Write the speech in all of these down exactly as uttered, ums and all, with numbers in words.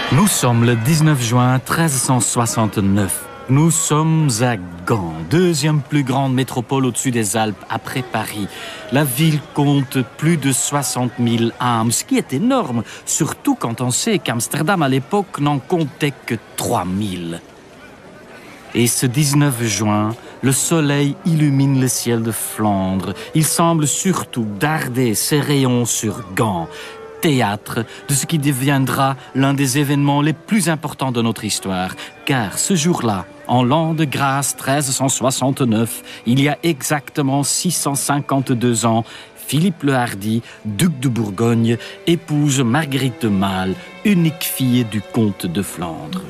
Nous sommes le dix-neuf juin mille trois cent soixante-neuf. Nous sommes à Gand, deuxième plus grande métropole au-dessus des Alpes après Paris. La ville compte plus de soixante mille âmes, ce qui est énorme, surtout quand on sait qu'Amsterdam à l'époque n'en comptait que trois mille. Et ce dix-neuf juin, le soleil illumine le ciel de Flandre. Il semble surtout darder ses rayons sur Gand, théâtre de ce qui deviendra l'un des événements les plus importants de notre histoire. Car ce jour-là, en l'an de grâce treize cent soixante-neuf, il y a exactement six cent cinquante-deux ans, Philippe le Hardi, duc de Bourgogne, épouse Marguerite de Malle, unique fille du comte de Flandre.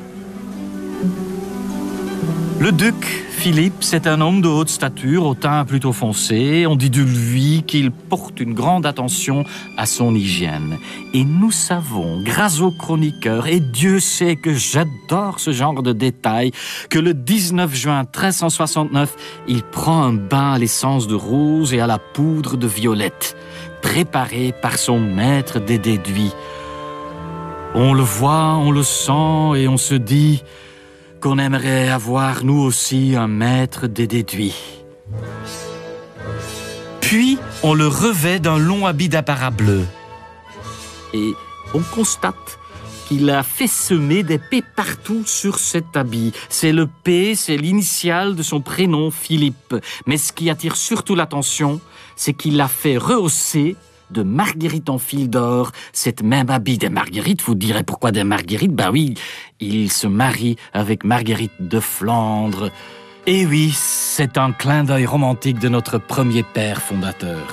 Le duc Philippe, c'est un homme de haute stature, au teint plutôt foncé. On dit de lui qu'il porte une grande attention à son hygiène. Et nous savons, grâce aux chroniqueurs, et Dieu sait que j'adore ce genre de détails, que le dix-neuf juin mille trois cent soixante-neuf, il prend un bain à l'essence de rose et à la poudre de violette, préparé par son maître des déduits. On le voit, on le sent et on se dit qu'on aimerait avoir, nous aussi, un maître des déduits. Puis, on le revêt d'un long habit d'apparat bleu. Et on constate qu'il a fait semer des P partout sur cet habit. C'est le P, c'est l'initiale de son prénom, Philippe. Mais ce qui attire surtout l'attention, c'est qu'il l'a fait rehausser de Marguerite en fil d'or, cette même habit des Marguerites. Vous direz pourquoi des Marguerites? Ben oui, il se marie avec Marguerite de Flandre. Et oui, c'est un clin d'œil romantique de notre premier père fondateur.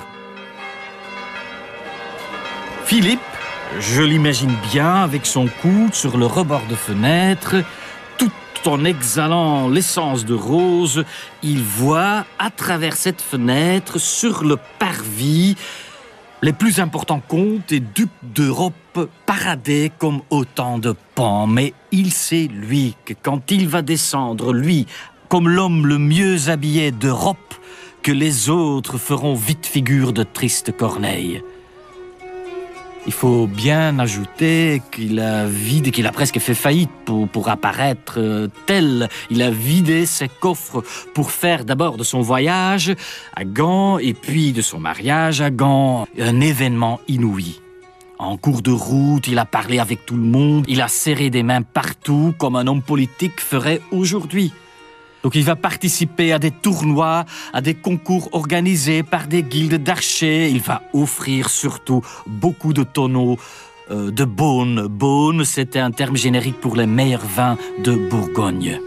Philippe, je l'imagine bien avec son coude sur le rebord de fenêtre, tout en exhalant l'essence de rose, il voit à travers cette fenêtre, sur le parvis, les plus importants comtes et ducs d'Europe paradaient comme autant de pans. Mais il sait, lui, que quand il va descendre, lui, comme l'homme le mieux habillé d'Europe, que les autres feront vite figure de triste corneille. Il faut bien ajouter qu'il a vidé, qu'il a presque fait faillite pour, pour apparaître euh, tel. Il a vidé ses coffres pour faire d'abord de son voyage à Gand et puis de son mariage à Gand un événement inouï. En cours de route, il a parlé avec tout le monde, il a serré des mains partout comme un homme politique ferait aujourd'hui. Donc il va participer à des tournois, à des concours organisés par des guildes d'archers. Il va offrir surtout beaucoup de tonneaux euh, de Beaune. Beaune, c'était un terme générique pour les meilleurs vins de Bourgogne.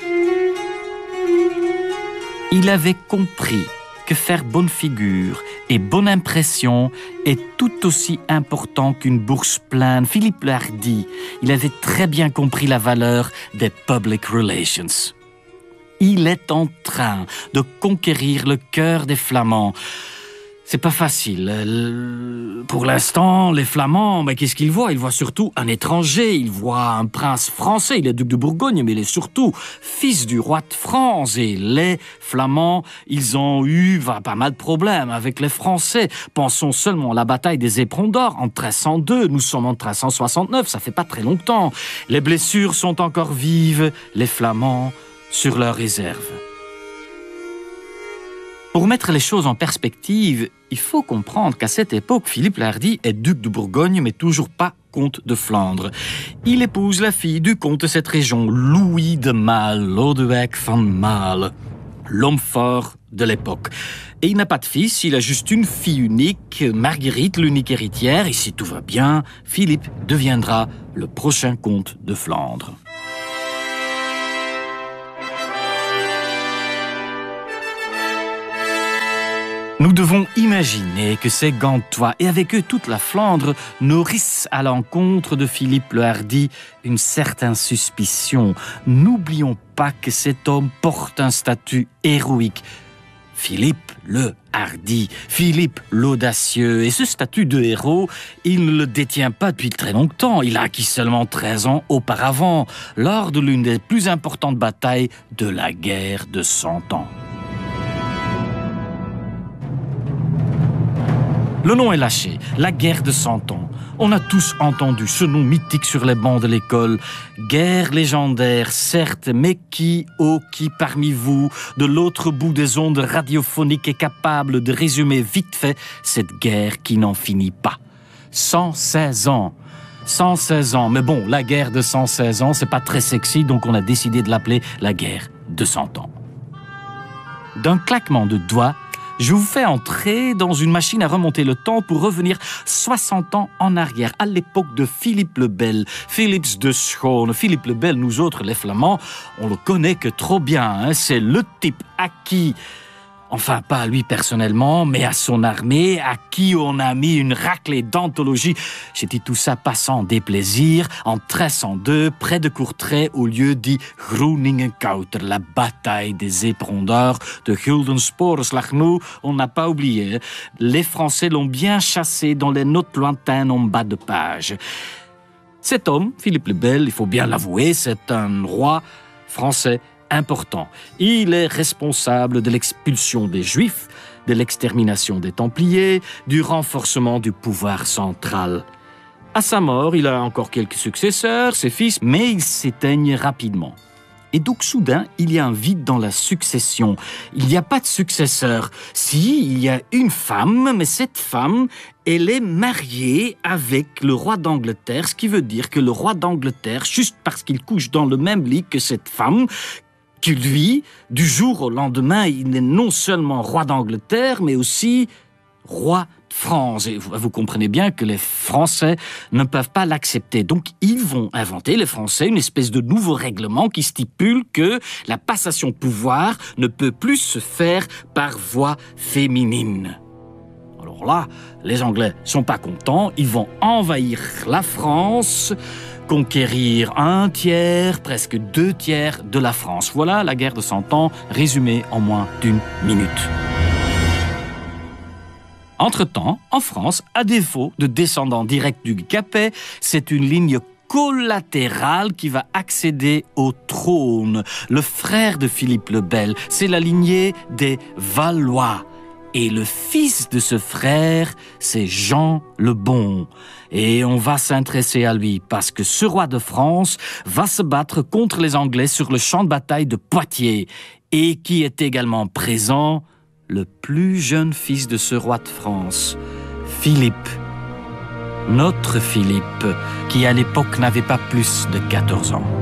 Il avait compris que faire bonne figure et bonne impression est tout aussi important qu'une bourse pleine. Philippe le Hardi, il avait très bien compris la valeur des public relations. Il est en train de conquérir le cœur des Flamands. C'est pas facile. Pour l'instant, les Flamands, mais qu'est-ce qu'ils voient? Ils voient surtout un étranger. Ils voient un prince français. Il est duc de Bourgogne, mais il est surtout fils du roi de France. Et les Flamands, ils ont eu bah, pas mal de problèmes avec les Français. Pensons seulement à la bataille des Éperons d'Or en treize cent deux. Nous sommes en treize cent soixante-neuf. Ça fait pas très longtemps. Les blessures sont encore vives. Les Flamands sur leur réserve. Pour mettre les choses en perspective, il faut comprendre qu'à cette époque, Philippe le Hardi est duc de Bourgogne, mais toujours pas comte de Flandre. Il épouse la fille du comte de cette région, Louis de Malle, Lodewijk van Malle, l'homme fort de l'époque. Et il n'a pas de fils, il a juste une fille unique, Marguerite, l'unique héritière, et si tout va bien, Philippe deviendra le prochain comte de Flandre. Nous devons imaginer que ces Gantois, et avec eux toute la Flandre, nourrissent à l'encontre de Philippe le Hardi une certaine suspicion. N'oublions pas que cet homme porte un statut héroïque. Philippe le Hardi, Philippe l'audacieux. Et ce statut de héros, il ne le détient pas depuis très longtemps. Il a acquis seulement treize ans auparavant, lors de l'une des plus importantes batailles de la guerre de Cent Ans. Le nom est lâché, la guerre de Cent Ans. On a tous entendu ce nom mythique sur les bancs de l'école. Guerre légendaire, certes, mais qui, oh, qui parmi vous, de l'autre bout des ondes radiophoniques est capable de résumer vite fait cette guerre qui n'en finit pas? cent seize ans. cent seize ans. Mais bon, la guerre de cent seize ans, c'est pas très sexy, donc on a décidé de l'appeler la guerre de cent ans. D'un claquement de doigts, je vous fais entrer dans une machine à remonter le temps pour revenir soixante ans en arrière, à l'époque de Philippe le Bel, Philips de Schoon. Philippe le Bel, nous autres, les Flamands, on le connaît que trop bien. Hein. C'est le type à qui, enfin pas à lui personnellement, mais à son armée, à qui on a mis une raclée d'anthologie. J'ai dit tout ça passant des plaisirs, en treize cent deux, près de Courtrai, au lieu dit Groningen-Kouter, la bataille des éperons d'or de Guldensporenslag. Nous, on n'a pas oublié. Les Français l'ont bien chassé dans les notes lointaines en bas de page. Cet homme, Philippe le Bel, il faut bien l'avouer, c'est un roi français important. Il est responsable de l'expulsion des Juifs, de l'extermination des Templiers, du renforcement du pouvoir central. À sa mort, il a encore quelques successeurs, ses fils, mais ils s'éteignent rapidement. Et donc, soudain, il y a un vide dans la succession. Il n'y a pas de successeur. Si, il y a une femme, mais cette femme, elle est mariée avec le roi d'Angleterre, ce qui veut dire que le roi d'Angleterre, juste parce qu'il couche dans le même lit que cette femme, que lui, du jour au lendemain, il est non seulement roi d'Angleterre, mais aussi roi de France. Et vous, vous comprenez bien que les Français ne peuvent pas l'accepter. Donc, ils vont inventer, les Français, une espèce de nouveau règlement qui stipule que la passation de pouvoir ne peut plus se faire par voie féminine. Alors là, les Anglais sont pas contents, ils vont envahir la France, conquérir un tiers, presque deux tiers de la France. Voilà la guerre de cent ans, résumée en moins d'une minute. Entre-temps, en France, à défaut de descendants directs du Capet, c'est une ligne collatérale qui va accéder au trône. Le frère de Philippe le Bel, c'est la lignée des Valois. Et le fils de ce frère, c'est Jean le Bon. Et on va s'intéresser à lui parce que ce roi de France va se battre contre les Anglais sur le champ de bataille de Poitiers. Et qui est également présent, le plus jeune fils de ce roi de France, Philippe. Notre Philippe, qui à l'époque n'avait pas plus de quatorze ans.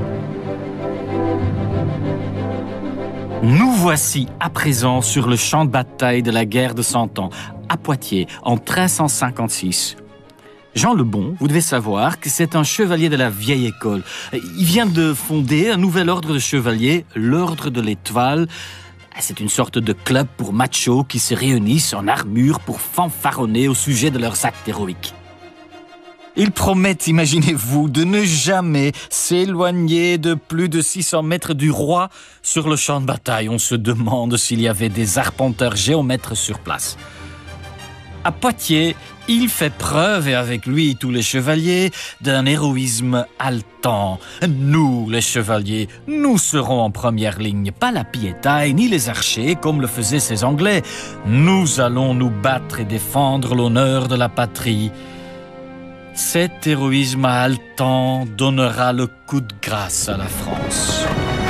Nous voici à présent sur le champ de bataille de la guerre de Cent Ans, à Poitiers, en treize cent cinquante-six. Jean le Bon, vous devez savoir que c'est un chevalier de la vieille école. Il vient de fonder un nouvel ordre de chevaliers, l'ordre de l'Étoile. C'est une sorte de club pour machos qui se réunissent en armure pour fanfaronner au sujet de leurs actes héroïques. Ils promettent, imaginez-vous, de ne jamais s'éloigner de plus de six cents mètres du roi sur le champ de bataille. On se demande s'il y avait des arpenteurs géomètres sur place. À Poitiers, il fait preuve, et avec lui tous les chevaliers, d'un héroïsme haletant. Nous, les chevaliers, nous serons en première ligne, pas la piétaille ni les archers comme le faisaient ces Anglais. Nous allons nous battre et défendre l'honneur de la patrie. Cet héroïsme haletant donnera le coup de grâce à la France.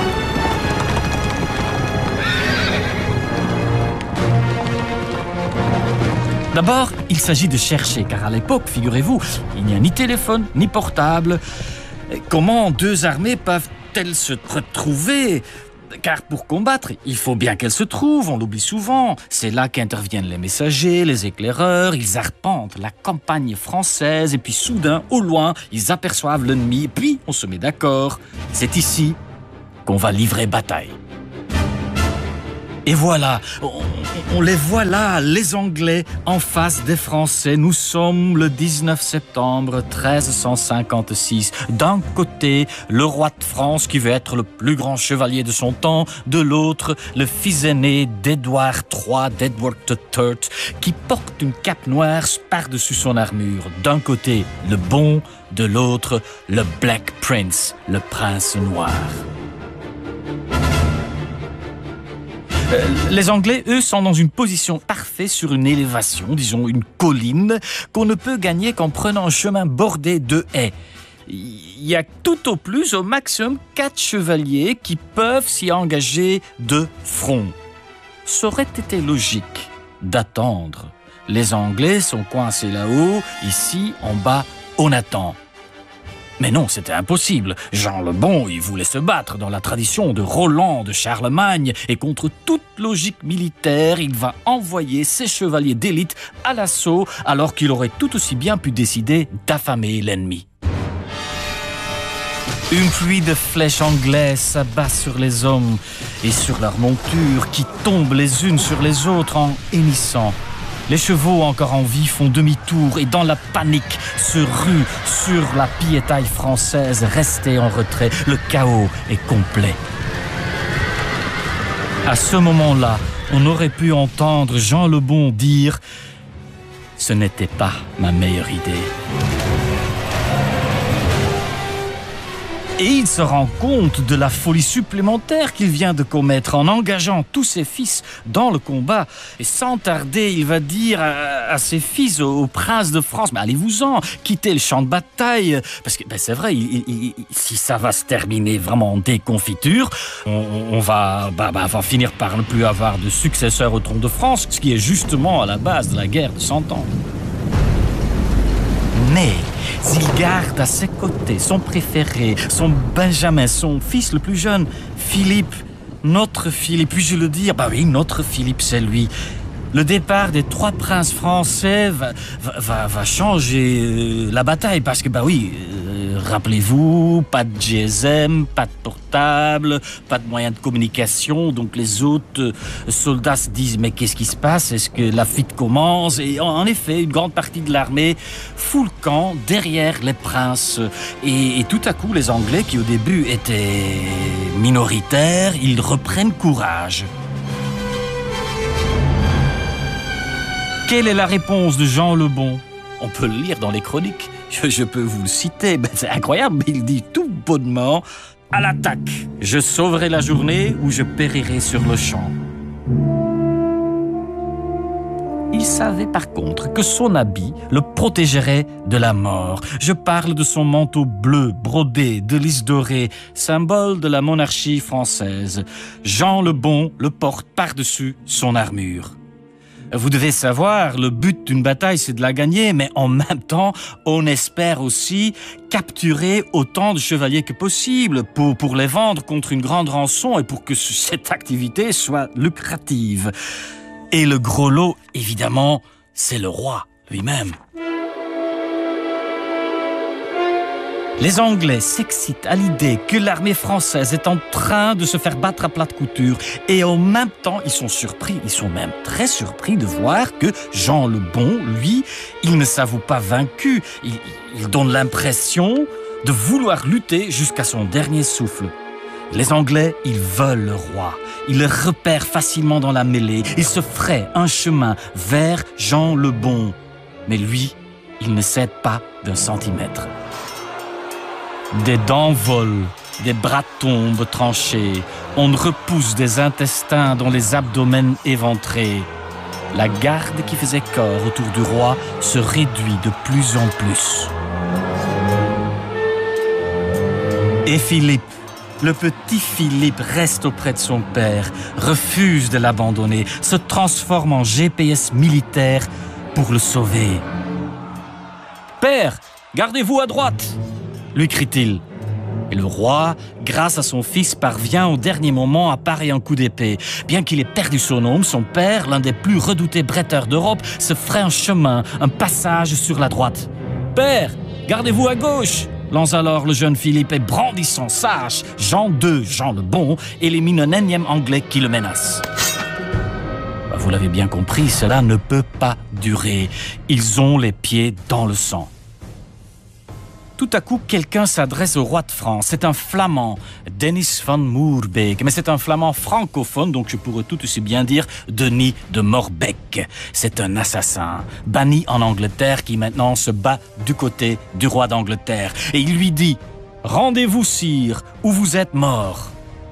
D'abord, il s'agit de chercher, car à l'époque, figurez-vous, il n'y a ni téléphone, ni portable. Comment deux armées peuvent-elles se retrouver ? Car pour combattre, il faut bien qu'elles se trouvent, on l'oublie souvent. C'est là qu'interviennent les messagers, les éclaireurs, ils arpentent la campagne française et puis soudain, au loin, ils aperçoivent l'ennemi et puis on se met d'accord. C'est ici qu'on va livrer bataille. Et voilà, on, on les voit là, les Anglais, en face des Français. Nous sommes le dix-neuf septembre treize cent cinquante-six. D'un côté, le roi de France qui veut être le plus grand chevalier de son temps. De l'autre, le fils aîné d'Édouard trois, d'Edward the Third, qui porte une cape noire par-dessus son armure. D'un côté, le bon, de l'autre, le Black Prince, le prince noir. Euh, les Anglais, eux, sont dans une position parfaite sur une élévation, disons une colline, qu'on ne peut gagner qu'en prenant un chemin bordé de haies. Il y a tout au plus, au maximum, quatre chevaliers qui peuvent s'y engager de front. Ça aurait été logique d'attendre. Les Anglais sont coincés là-haut, ici, en bas, on attend. Mais non, c'était impossible. Jean le Bon, il voulait se battre dans la tradition de Roland, de Charlemagne, et contre toute logique militaire, il va envoyer ses chevaliers d'élite à l'assaut, alors qu'il aurait tout aussi bien pu décider d'affamer l'ennemi. Une pluie de flèches anglaises s'abat sur les hommes et sur leurs montures qui tombent les unes sur les autres en hennissant. Les chevaux encore en vie font demi-tour et dans la panique se ruent sur la piétaille française restée en retrait. Le chaos est complet. À ce moment-là, on aurait pu entendre Jean le Bon dire « Ce n'était pas ma meilleure idée ». Et il se rend compte de la folie supplémentaire qu'il vient de commettre en engageant tous ses fils dans le combat. Et sans tarder, il va dire à, à ses fils, au, au prince de France, « Mais allez-vous-en, quittez le champ de bataille. » Parce que ben, c'est vrai, il, il, il, si ça va se terminer vraiment en déconfiture, on, on va, bah, bah, va finir par ne plus avoir de successeur au trône de France, ce qui est justement à la base de la guerre de Cent Ans. Mais il garde à ses côtés son préféré, son Benjamin, son fils le plus jeune, Philippe, notre Philippe. Puis-je le dire? Bah oui, notre Philippe, c'est lui. Le départ des trois princes français va, va, va, va changer euh, la bataille parce que, bah oui, euh, rappelez-vous, pas de G S M, pas de portable, pas de moyens de communication. Donc les autres euh, soldats se disent, mais qu'est-ce qui se passe? Est-ce que la fuite commence? Et en, en effet, une grande partie de l'armée fout le camp derrière les princes. Et, et tout à coup, les Anglais, qui au début étaient minoritaires, ils reprennent courage. Quelle est la réponse de Jean le Bon? On peut le lire dans les chroniques. Je, je peux vous le citer. Ben, c'est incroyable, mais il dit tout bonnement « À l'attaque! Je sauverai la journée ou je périrai sur le champ. » Il savait par contre que son habit le protégerait de la mort. Je parle de son manteau bleu brodé de lys doré, symbole de la monarchie française. Jean le Bon le porte par-dessus son armure. Vous devez savoir, le but d'une bataille, c'est de la gagner, mais en même temps, on espère aussi capturer autant de chevaliers que possible pour, pour les vendre contre une grande rançon et pour que cette activité soit lucrative. Et le gros lot, évidemment, c'est le roi lui-même. Les Anglais s'excitent à l'idée que l'armée française est en train de se faire battre à plate couture. Et en même temps, ils sont surpris, ils sont même très surpris de voir que Jean le Bon, lui, il ne s'avoue pas vaincu. Il, il donne l'impression de vouloir lutter jusqu'à son dernier souffle. Les Anglais, ils veulent le roi. Ils le repèrent facilement dans la mêlée. Ils se fraient un chemin vers Jean le Bon. Mais lui, il ne cède pas d'un centimètre. Des dents volent, des bras tombent tranchés, on repousse des intestins dans les abdomens éventrés. La garde qui faisait corps autour du roi se réduit de plus en plus. Et Philippe, le petit Philippe reste auprès de son père, refuse de l'abandonner, se transforme en G P S militaire pour le sauver. « Père, gardez-vous à droite !» lui crie-t-il. Et le roi, grâce à son fils, parvient au dernier moment à parer un coup d'épée. Bien qu'il ait perdu son homme, son père, l'un des plus redoutés bretteurs d'Europe, se ferait un chemin, un passage sur la droite. « Père, gardez-vous à gauche !» lance alors le jeune Philippe et brandit son sage, Jean deux, Jean le Bon, élimine un énième Anglais qui le menace. Vous l'avez bien compris, cela ne peut pas durer. Ils ont les pieds dans le sang. Tout à coup, quelqu'un s'adresse au roi de France. C'est un Flamand, Denis van Moerbeek. Mais c'est un Flamand francophone, donc je pourrais tout aussi bien dire Denis de Morbecque. C'est un assassin, banni en Angleterre, qui maintenant se bat du côté du roi d'Angleterre. Et il lui dit « Rendez-vous, sire, ou vous êtes mort ».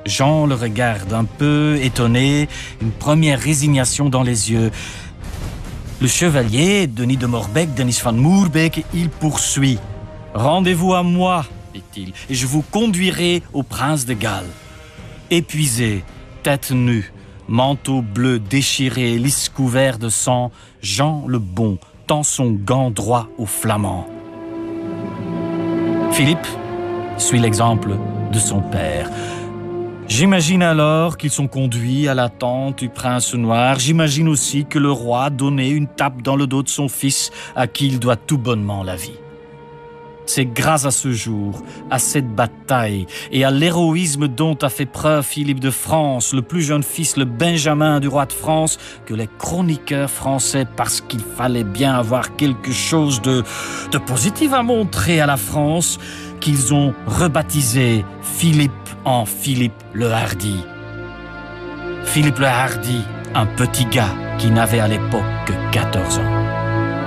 Jean le regarde un peu étonné, une première résignation dans les yeux. Le chevalier, Denis de Morbecque, Denis van Moerbeke, il poursuit. « Rendez-vous à moi, dit-il, et je vous conduirai au prince de Galles. » Épuisé, tête nue, manteau bleu déchiré, lys couvert de sang, Jean le Bon tend son gant droit au Flamand. Philippe suit l'exemple de son père. J'imagine alors qu'ils sont conduits à la tente du prince noir. J'imagine aussi que le roi donnait une tape dans le dos de son fils à qui il doit tout bonnement la vie. C'est grâce à ce jour, à cette bataille et à l'héroïsme dont a fait preuve Philippe de France, le plus jeune fils, le Benjamin du roi de France, que les chroniqueurs français, parce qu'il fallait bien avoir quelque chose de, de positif à montrer à la France, qu'ils ont rebaptisé Philippe en Philippe le Hardi. Philippe le Hardi, un petit gars qui n'avait à l'époque que quatorze ans.